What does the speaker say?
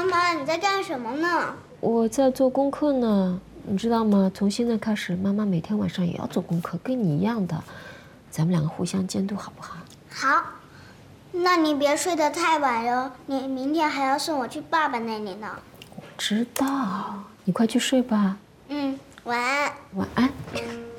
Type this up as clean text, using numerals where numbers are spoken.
妈妈，你在干什么呢？ 我在做功课呢，你知道吗？从现在开始，妈妈每天晚上也要做功课，跟你一样的。咱们两个互相监督，好不好？ 好。那你别睡得太晚哟，你明天还要送我去爸爸那里呢。 我知道，你快去睡吧。 晚安。 晚安。